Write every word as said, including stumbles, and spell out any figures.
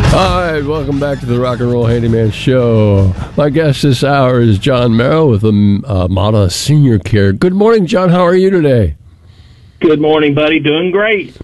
All right, welcome back to the Rock and Roll Handyman Show. My guest this hour is John Merrill with the uh, Mata Senior Care. Good morning, John. How are you today? Good morning, buddy. Doing great.